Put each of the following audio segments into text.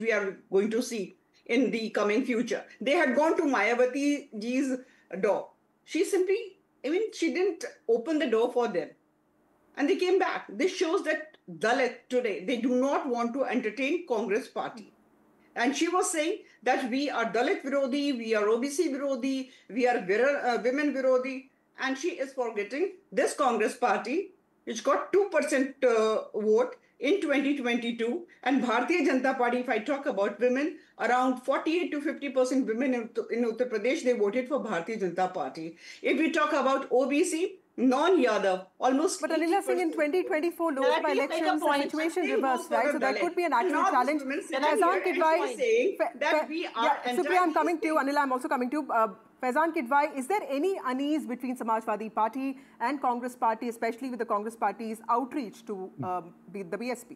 we are going to see in the coming future. They had gone to Mayawati ji's door. She simply, she didn't open the door for them. And they came back. This shows that Dalit today, they do not want to entertain Congress party. And she was saying that we are Dalit Virodi, we are OBC Virodi, we are women Virodi. And she is forgetting this Congress party, which got 2% vote in 2022. And Bharatiya Janata Party, if I talk about women, around 48 to 50% women in Uttar Pradesh, they voted for Bharatiya Janata Party. If we talk about OBC, non-Yadav, almost. But Anila Singh, in 2024 Lok Sabha elections, the situation reversed, right? So that could be an actual challenge. Faizan Kidwai saying that we are. Supriya, I'm coming to you. Anila, I'm also coming to you. Faizan Kidwai, is there any unease between Samajwadi Party and Congress Party, especially with the Congress Party's outreach to the BSP?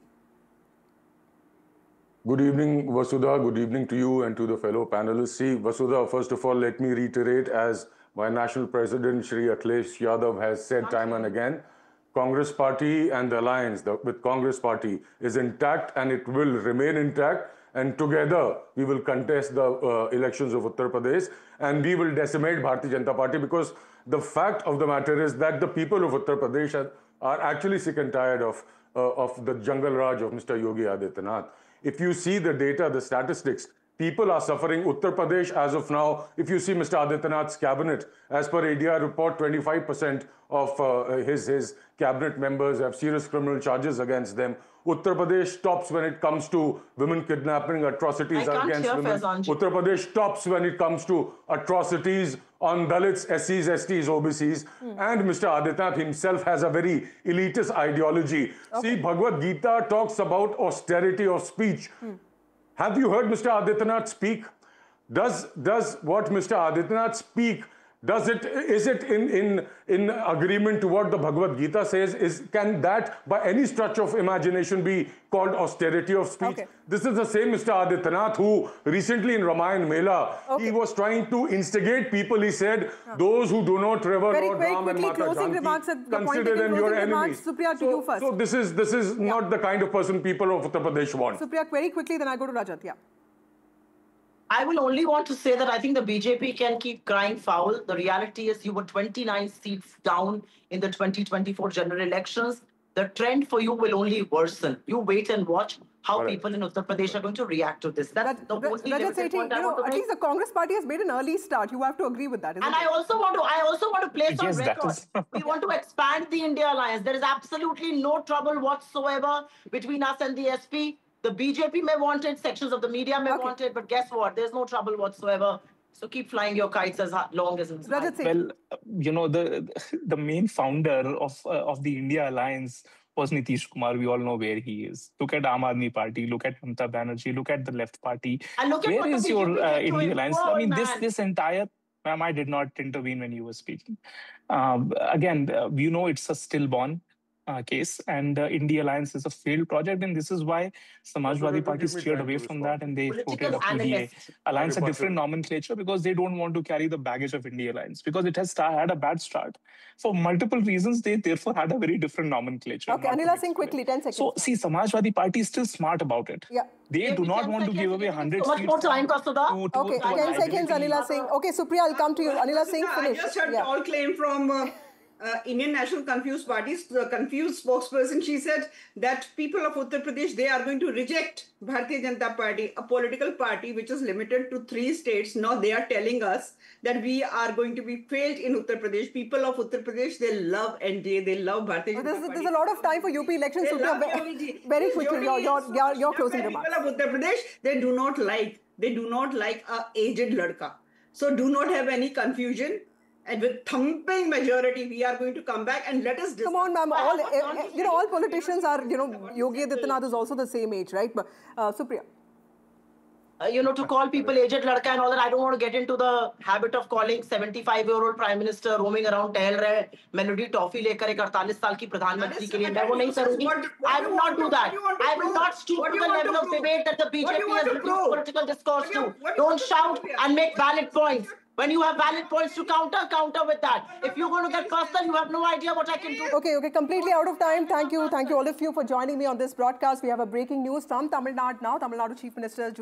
Good evening, Vasudha. Good evening to you and to the fellow panelists. See, Vasudha, first of all, let me reiterate, as my national president, Shri Akhilesh Yadav, has said time and again, Congress Party and the alliance with Congress Party is intact and it will remain intact. And together, we will contest the elections of Uttar Pradesh and we will decimate Bharatiya Janata Party, because the fact of the matter is that the people of Uttar Pradesh are actually sick and tired of the jungle raj of Mr. Yogi Adityanath. If you see the data, the statistics, people are suffering. Uttar Pradesh, as of now, if you see Mr. Adityanath's cabinet, as per ADR report, 25% of his cabinet members have serious criminal charges against them. Uttar Pradesh tops when it comes to women kidnapping, atrocities against women. Uttar Pradesh tops when it comes to atrocities on Dalits, SCs, STs, OBCs. And Mr. Adityanath himself has a very elitist ideology. See, Bhagavad Gita talks about austerity of speech. Have you heard Mr. Adityanath speak? Does what Mr. Adityanath speak, is it in agreement to what the Bhagavad Gita says? Can that by any stretch of imagination be called austerity of speech? This is the same Mr. Adityanath who recently in Ramayan Mela, he was trying to instigate people. He said, those who do not revere Lord Ram and Mata Janki, consider them your enemies. Supriya, to you first. So this is not the kind of person people of Uttar Pradesh want. Supriya, very quickly, then I go to Rajat. Yeah. I will only want to say that I think the BJP can keep crying foul. The reality is you were 29 seats down in the 2024 general elections. The trend for you will only worsen. You wait and watch how people in Uttar Pradesh are going to react to this. That's the only Rajat Sethi, at least the Congress Party has made an early start. You have to agree with that, isn't it? I also want to place on record. We want to expand the India Alliance. There is absolutely no trouble whatsoever between us and the SP. The BJP may want it, sections of the media may want it, but guess what? There's no trouble whatsoever. So keep flying your kites as long as it's well, the main founder of the India Alliance was Nitish Kumar. We all know where he is. Look at Aam Aadmi Party, look at Mamata Banerjee, look at the Left Party. And look at where is your India Alliance? I mean, this entire... Ma'am, I did not intervene when you were speaking. Again, you know it's a stillborn case, and India Alliance is a failed project, and this is why Samajwadi Party steered away from that and they voted a PDA Alliance, a different nomenclature, because they don't want to carry the baggage of India Alliance, because it has had a bad start. For multiple reasons, they therefore had a very different nomenclature. Okay, Anila Singh, quickly, 10 seconds. So, see, Samajwadi Party is still smart about it. Yeah. They do not want to give away 100 seats. Much more time, okay, 10 seconds, Anila Singh. Okay, Supriya, I'll come to you. Anila Singh, finish. I just heard all claim from Indian National Confused Parties, the confused spokesperson. She said that people of Uttar Pradesh, they are going to reject Bharatiya Janata Party, a political party which is limited to 3 states. Now they are telling us that we are going to be failed in Uttar Pradesh. People of Uttar Pradesh, they love NDA, they love Bharatiya Janata Party. There's a lot of time for UP elections. Very quickly, your closing remarks. People of Uttar Pradesh, they do not like a aged ladka. So do not have any confusion. And with thumping majority, we are going to come back and let us... Come on, ma'am. All politicians are, Yogi Adityanath is also the same age, right? But, Supriya. To call people aged ladka and all that, I don't want to get into the habit of calling 75-year-old Prime Minister roaming around, टहल रहे, melody toffee लेकर एक 48 साल की प्रधानमंत्री के लिए मैं वो नहीं करूँगी. I will not do that. I will not stoop to the level of debate that the BJP has reduced political discourse to. Don't shout and make valid points. When you have valid points to counter with that. If you're going to get personal, you have no idea what I can do. Okay, completely out of time. Thank you all of you for joining me on this broadcast. We have a breaking news from Tamil Nadu now. Tamil Nadu Chief Minister